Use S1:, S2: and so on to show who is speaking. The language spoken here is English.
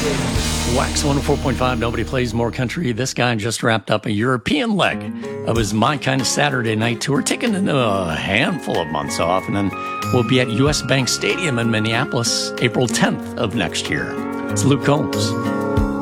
S1: Wax 104.5, nobody plays more country. This guy just wrapped up a European leg of his My Kind of Saturday Night tour, taking a handful of months off, and then we'll be at US Bank Stadium in Minneapolis April 10th of next year. It's Luke Combs.